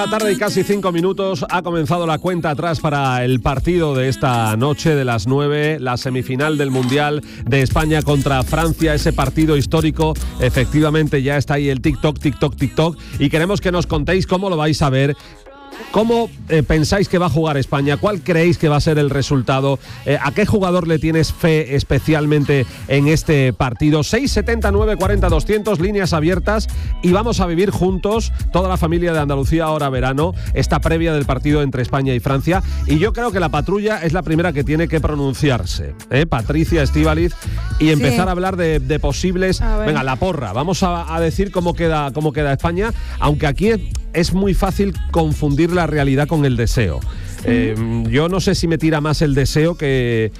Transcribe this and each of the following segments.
La tarde y casi 5 minutos ha comenzado la cuenta atrás para el partido de esta noche de las 9, la semifinal del Mundial de España contra Francia, ese partido histórico. Efectivamente ya está ahí el TikTok y queremos que nos contéis cómo lo vais a ver. ¿Cómo pensáis que va a jugar España? ¿Cuál creéis que va a ser el resultado? ¿A qué jugador le tienes fe especialmente en este partido? 670 940 200, líneas abiertas, y vamos a vivir juntos, toda la familia de Andalucía Ahora Verano, esta previa del partido entre España y Francia. Y yo creo que la patrulla es la primera que tiene que pronunciarse, Patricia, Estíbaliz, y empezar a hablar de posibles... Venga, la porra, vamos a decir cómo queda España, aunque aquí es muy fácil confundir la realidad con el deseo. Yo no sé si me tira más el deseo que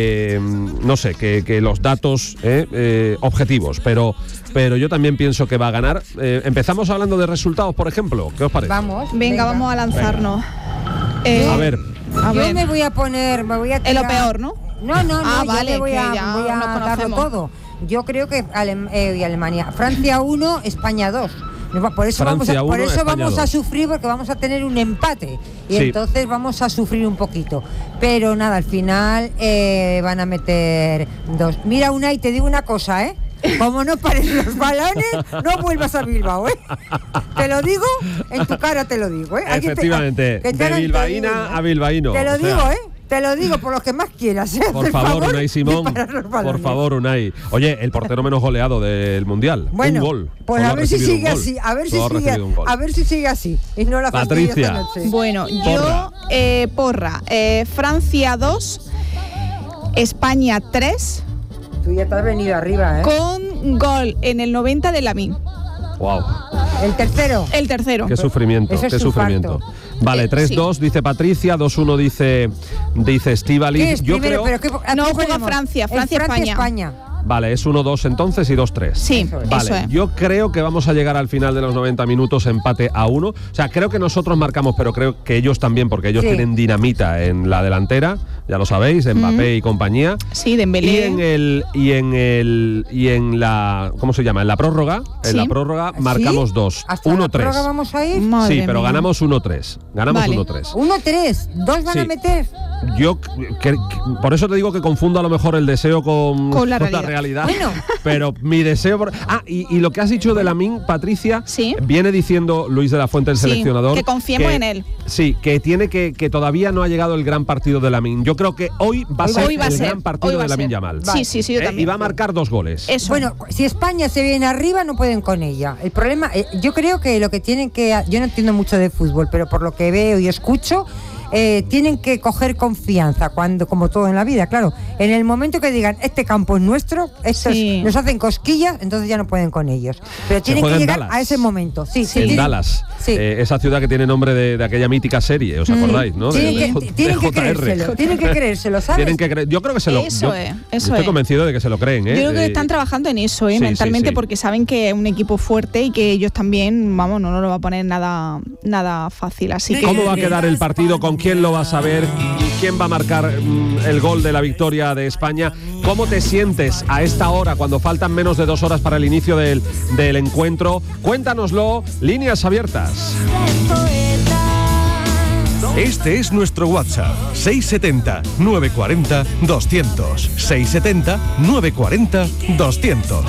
los datos objetivos, pero yo también pienso que va a ganar. Empezamos hablando de resultados, por ejemplo. ¿Qué os parece? Vamos a lanzarnos. A ver. Yo me voy a tirar en lo peor, ¿no? No, vale, yo voy a darlo todo. Yo creo que Alemania, Francia 1, España 2. Por eso vamos a sufrir, porque vamos a tener un empate y entonces vamos a sufrir un poquito. Pero nada, al final van a meter 2. Mira, Unai, te digo una cosa, como no paren los balones, no vuelvas a Bilbao, Te lo digo, en tu cara te lo digo, Efectivamente, de bilbaína a bilbaíno. Te lo digo, Te lo digo por los que más quieras, Por favor, Unai Simón. Por favor, Unai. Oye, el portero menos goleado del Mundial. Bueno, un gol. Pues a ver si sigue así. A ver si sigue así. Y no la Patricia. Esta noche. Bueno, yo porra. Francia 2, España 3. Tú ya te has venido arriba, Con gol en el 90 de Lamine. Wow. ¿El tercero? El tercero. Qué sufrimiento, qué sufrimiento. Vale, 3-2 dice Patricia, 2-1 dice Estíbaliz. Yo creo no juega Francia, España. Vale, es 1-2 entonces y 2-3. Sí, vale, eso es. Yo creo que vamos a llegar al final de los 90 minutos empate a 1. O sea, creo que nosotros marcamos, pero creo que ellos también, porque ellos tienen dinamita en la delantera, ya lo sabéis, Mbappé y compañía. Sí, Dembélé. Y en la ¿cómo se llama? En la prórroga, marcamos 2. ¿Hasta 1-3. la prórroga vamos a ir? Sí, pero ganamos 1-3. Ganamos 1-3. 1-3, 2 van a meter. Yo por eso te digo que confundo a lo mejor el deseo con la realidad. Bueno. Pero mi deseo y lo que has dicho de Lamine, Patricia, viene diciendo Luis de la Fuente, el seleccionador, que confiemos en él. Sí, que tiene que todavía no ha llegado el gran partido de Lamine. Yo creo que hoy va a ser el gran partido de Lamine Yamal. Sí, yo también. Y va a marcar 2 goles. Eso. Bueno, si España se viene arriba, no pueden con ella. El problema, yo creo que lo que tienen que... Yo no entiendo mucho de fútbol, pero por lo que veo y escucho... tienen que coger confianza, como todo en la vida, claro. En el momento que digan, este campo es nuestro, nos hacen cosquillas, entonces ya no pueden con ellos. Pero tienen que llegar a ese momento. Dallas, esa ciudad que tiene nombre de aquella mítica serie, ¿os acordáis? ¿No? Tienen que creérselo, ¿sabes? Yo creo que se lo... Estoy convencido de que se lo creen, Yo creo que están trabajando en eso, mentalmente, porque saben que es un equipo fuerte y que ellos también, no lo va a poner nada fácil. Así que... ¿Cómo va a quedar el partido? ¿Con quién lo vas a ver? ¿Quién va a marcar el gol de la victoria de España? ¿Cómo te sientes a esta hora, cuando faltan menos de 2 horas para el inicio del encuentro? Cuéntanoslo, líneas abiertas. Este es nuestro WhatsApp, 670 940 200. 670 940 200.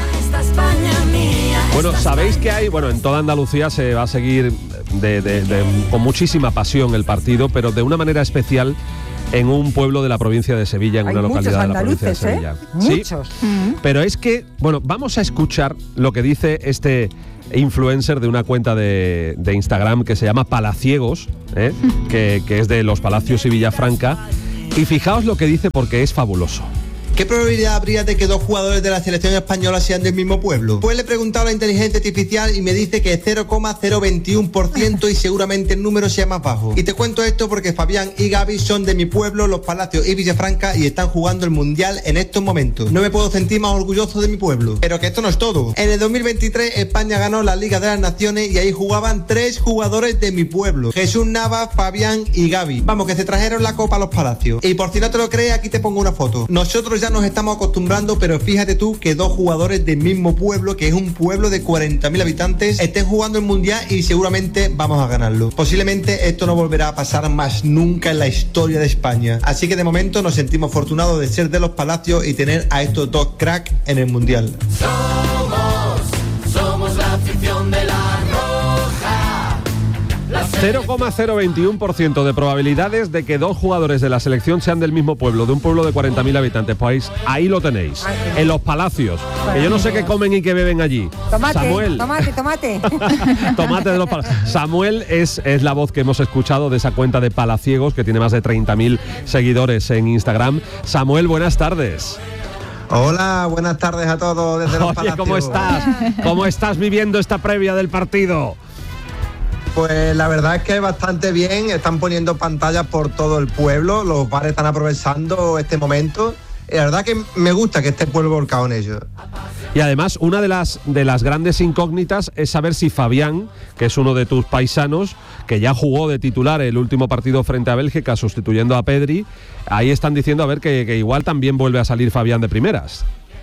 Bueno, sabéis que en toda Andalucía se va a seguir con muchísima pasión el partido, pero de una manera especial en un pueblo de la provincia de Sevilla, en una localidad de la provincia de Sevilla. Muchos. Pero es que, vamos a escuchar lo que dice este influencer de una cuenta de Instagram que se llama Palaciegos, que es de Los Palacios y Villafranca, y fijaos lo que dice porque es fabuloso. ¿Qué probabilidad habría de que 2 jugadores de la selección española sean del mismo pueblo? Pues le he preguntado a la inteligencia artificial y me dice que 0,021% y seguramente el número sea más bajo. Y te cuento esto porque Fabián y Gaby son de mi pueblo, Los Palacios y Villafranca, y están jugando el Mundial en estos momentos. No me puedo sentir más orgulloso de mi pueblo. Pero que esto no es todo. En el 2023 España ganó la Liga de las Naciones y ahí jugaban 3 jugadores de mi pueblo: Jesús Navas, Fabián y Gaby. Vamos, que se trajeron la copa a Los Palacios. Y por si no te lo crees, aquí te pongo una foto. Nosotros ya ya nos estamos acostumbrando, pero fíjate tú que dos jugadores del mismo pueblo, que es un pueblo de 40.000 habitantes, estén jugando el Mundial y seguramente vamos a ganarlo. Posiblemente esto no volverá a pasar más nunca en la historia de España. Así que de momento nos sentimos afortunados de ser de los Palacios y tener a estos dos cracks en el Mundial. Somos la afición de la Roja. 0,021% de probabilidades de que dos jugadores de la selección sean del mismo pueblo, de un pueblo de 40.000 habitantes. Pues ahí lo tenéis, en los Palacios. Que yo no sé qué comen y qué beben allí. Tomate, Samuel. tomate. Tomate de los Palacios. Samuel es la voz que hemos escuchado de esa cuenta de Palaciegos, que tiene más de 30.000 seguidores en Instagram. Samuel, buenas tardes. Hola, buenas tardes a todos desde los Palacios. ¿Cómo estás? ¿Cómo estás viviendo esta previa del partido? Pues la verdad es que bastante bien, están poniendo pantallas por todo el pueblo, los bares están aprovechando este momento. La verdad que me gusta que esté el pueblo volcado en ello. Y además, una de las grandes incógnitas es saber si Fabián, que es uno de tus paisanos, que ya jugó de titular el último partido frente a Bélgica, sustituyendo a Pedri, ahí están diciendo a ver que igual también vuelve a salir Fabián de primeras.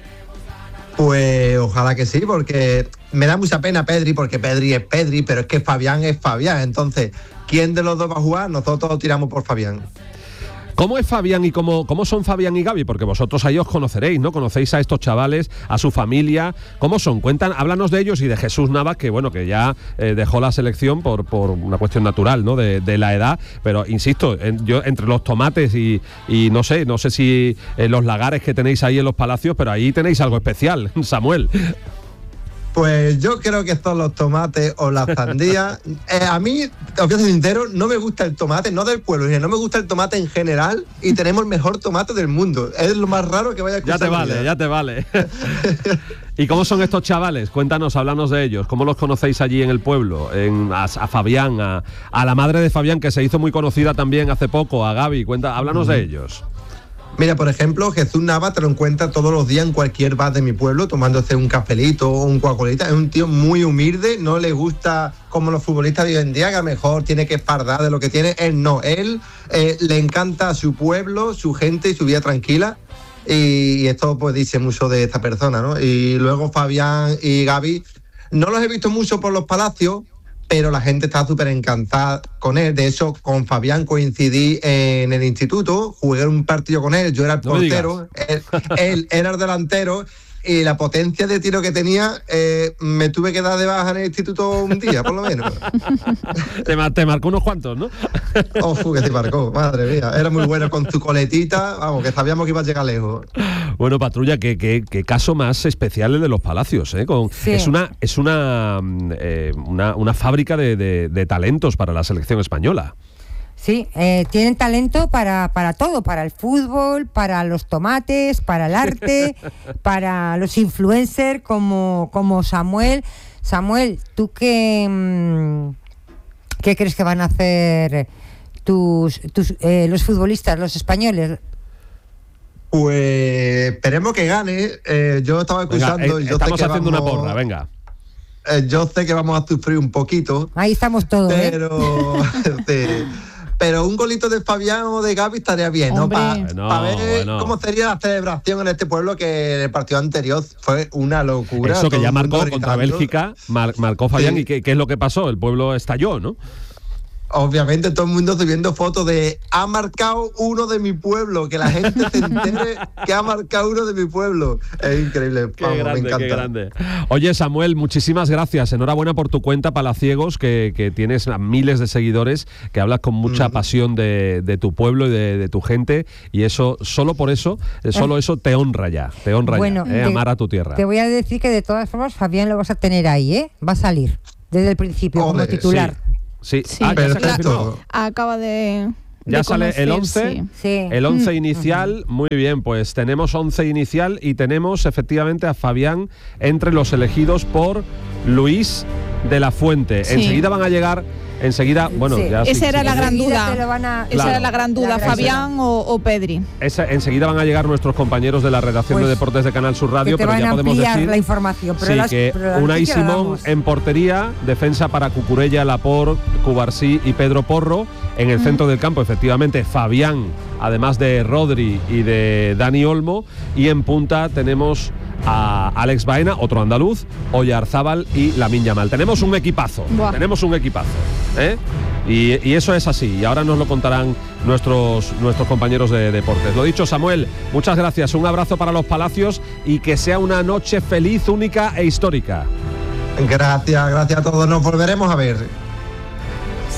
Pues ojalá que sí, porque me da mucha pena Pedri, porque Pedri es Pedri, pero es que Fabián es Fabián. Entonces, ¿quién de los dos va a jugar? Nosotros tiramos por Fabián. ¿Cómo es Fabián y cómo son Fabián y Gavi? Porque vosotros ahí os conoceréis, ¿no? Conocéis a estos chavales, a su familia. ¿Cómo son? Háblanos de ellos y de Jesús Navas, que bueno, que ya dejó la selección por una cuestión natural, ¿no? De la edad. Pero insisto, yo entre los tomates y no sé si los lagares que tenéis ahí en los Palacios, pero ahí tenéis algo especial, Samuel. Pues yo creo que son los tomates o las sandías. A mí, os voy a ser sincero, no me gusta el tomate, no del pueblo, no me gusta el tomate en general, y tenemos el mejor tomate del mundo. Es lo más raro que vaya a escuchar. Ya te vale. ¿Y cómo son estos chavales? Cuéntanos, háblanos de ellos. ¿Cómo los conocéis allí en el pueblo? A Fabián, a la madre de Fabián, que se hizo muy conocida también hace poco, a Gavi. Háblanos de ellos. Mira, por ejemplo, Jesús Navas te lo encuentras todos los días en cualquier bar de mi pueblo, tomándose un cafelito o un Coca-Colita. Es un tío muy humilde, no le gusta como los futbolistas de hoy en día, que a lo mejor tiene que espardar de lo que tiene. Él no, le encanta su pueblo, su gente y su vida tranquila. Y esto pues dice mucho de esta persona, ¿no? Y luego Fabián y Gavi, no los he visto mucho por los Palacios, pero la gente está súper encantada con él. De hecho, con Fabián coincidí en el instituto, jugué un partido con él, yo era el portero, él era el delantero, y la potencia de tiro que tenía, me tuve que dar de baja en el instituto un día, por lo menos. Te marcó unos cuantos, ¿no? Que te marcó, madre mía. Era muy bueno con su coletita, vamos, que sabíamos que iba a llegar lejos. Bueno, Patrulla, qué caso más especial el de los Palacios, ¿eh? Sí. Es una fábrica de talentos para la selección española. Sí, tienen talento para todo, para el fútbol, para los tomates, para el arte, para los influencers como Samuel. Samuel, ¿tú qué crees que van a hacer los futbolistas, los españoles? Pues esperemos que gane. Yo estaba escuchando... Venga, estamos haciendo una porra, venga. Yo sé que vamos a sufrir un poquito. Ahí estamos todos, pero sí. Pero un golito de Fabián o de Gavi estaría bien, ¿no? Para ver cómo sería la celebración en este pueblo, que el partido anterior fue una locura. Eso que ya marcó contra Bélgica, marcó Fabián. Sí. ¿Y qué es lo que pasó? El pueblo estalló, ¿no? Obviamente todo el mundo subiendo fotos de ha marcado uno de mi pueblo, que la gente se entere que ha marcado uno de mi pueblo. Es increíble, me encanta. Qué grande. Oye, Samuel, muchísimas gracias. Enhorabuena por tu cuenta Palaciegos, que tienes miles de seguidores, que hablas con mucha pasión de tu pueblo y de tu gente, y eso, solo eso te honra ya. Te honra amar a tu tierra. Te voy a decir que de todas formas Fabián lo vas a tener ahí, ¿eh? Va a salir desde el principio como titular. Sí. Perfecto. Acaba de... Ya sale el 11, sí. El 11 inicial, muy bien, pues tenemos 11 inicial y tenemos efectivamente a Fabián entre los elegidos por Luis de la Fuente. Sí. Enseguida van a llegar enseguida, bueno, sí. ya esa era la gran duda. Esa era la gran duda, Fabián o Pedri. Enseguida van a llegar nuestros compañeros de la redacción de Deportes de Canal Sur Radio, pero ya podemos decir la información. Pero que Unai Simón en portería, defensa para Cucurella, Laporte, Cubarsí y Pedro Porro. En el centro del campo, efectivamente, Fabián, además de Rodri y de Dani Olmo. Y en punta tenemos a Alex Baena, otro andaluz, Oyarzábal y Lamine Yamal. Tenemos un equipazo. Y eso es así. Y ahora nos lo contarán nuestros compañeros de deportes. Lo dicho, Samuel, muchas gracias. Un abrazo para los Palacios y que sea una noche feliz, única e histórica. Gracias a todos. Nos volveremos a ver.